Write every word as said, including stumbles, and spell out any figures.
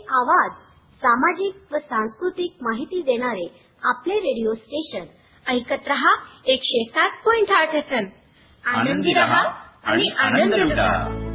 आवाज, सामाजिक व सांस्कृतिक माहिती देणारे आपले रेडिओ स्टेशन ऐकत रहा एकशे सात पॉइंट आठ एफ एम. आनंदी रहा आणि आनंद लुटा.